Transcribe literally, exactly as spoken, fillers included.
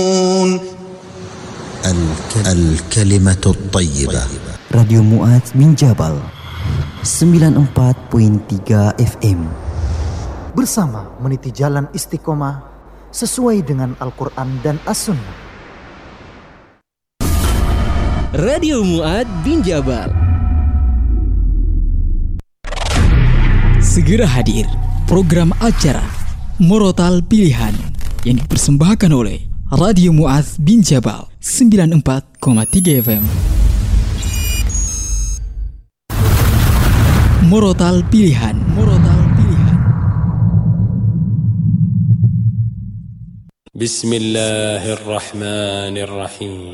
الكلمة الطيبة. Radio Mu'adz bin Jabal sembilan puluh empat koma tiga F M. Bersama meniti jalan istiqomah sesuai dengan Al-Quran dan As-Sunnah. Radio Mu'adz bin Jabal. Segera hadir program acara Murotal Pilihan yang dipersembahkan oleh Radio Mu'adz bin Jabal sembilan puluh empat koma tiga F M. Murotal Pilihan, Murotal Pilihan. Bismillahirrahmanirrahim.